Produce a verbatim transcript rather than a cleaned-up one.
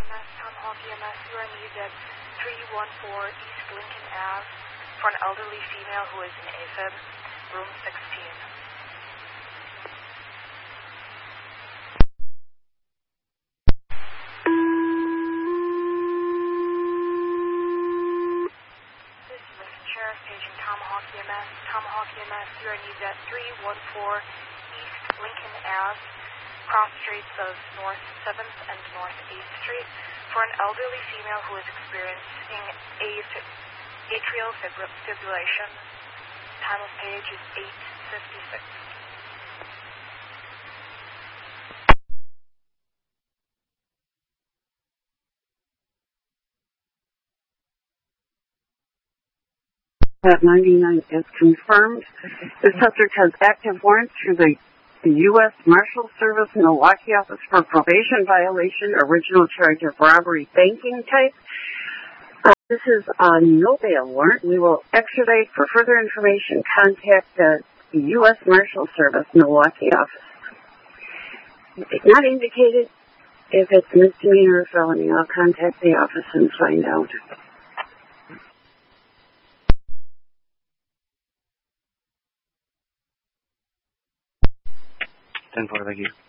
S, Tomahawk E M S, you are needed at three one four East Lincoln Avenue for an elderly female who is in AFib, room sixteen. This is Lincoln Sheriff paging Tomahawk E M S. Tomahawk E M S, you are needed at three one four East Lincoln Avenue, cross streets of North seventh and North eighth Street, for an elderly female who is experiencing a atrial fibrillation. Time of page is eight fifty-six. At ninety-nine is confirmed. The subject has active warrants through the The U S Marshal Service Milwaukee office for probation violation, original charge of robbery banking type. Uh, this is a no bail warrant. We will extradite. For further information, contact the U S Marshal Service Milwaukee office. It's not indicated if it's misdemeanor or felony. I'll contact the office and find out. ten four, thank you.